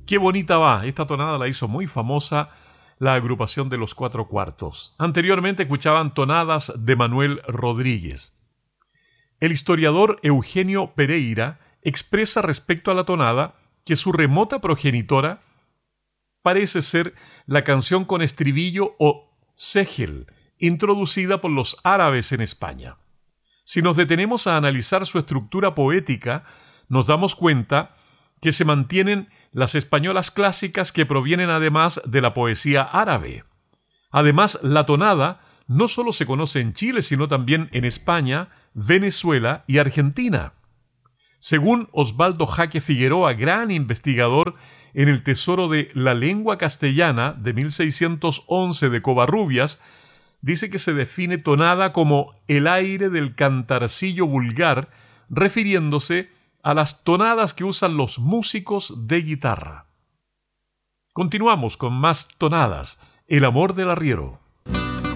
Qué bonita va. Esta tonada la hizo muy famosa la agrupación de los Cuatro Cuartos. Anteriormente escuchaban tonadas de Manuel Rodríguez. El historiador Eugenio Pereira expresa respecto a la tonada que su remota progenitora parece ser la canción con estribillo o segel, introducida por los árabes en España. Si nos detenemos a analizar su estructura poética, nos damos cuenta que se mantienen las españolas clásicas que provienen además de la poesía árabe. Además, la tonada no solo se conoce en Chile, sino también en España, Venezuela y Argentina. Según Osvaldo Jaque Figueroa, gran investigador en el Tesoro de la Lengua Castellana de 1611 de Covarrubias, dice que se define tonada como el aire del cantarcillo vulgar, refiriéndose a las tonadas que usan los músicos de guitarra. Continuamos con más tonadas, El amor del arriero.